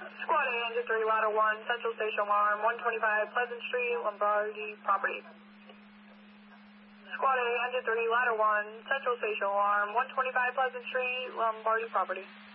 Squad A, Engine 3, Ladder 1, Central Station Alarm, 125 Pleasant Street, Lombardi property. Squad A, Engine 3, Ladder 1, Central Station Alarm, 125 Pleasant Street, Lombardi property.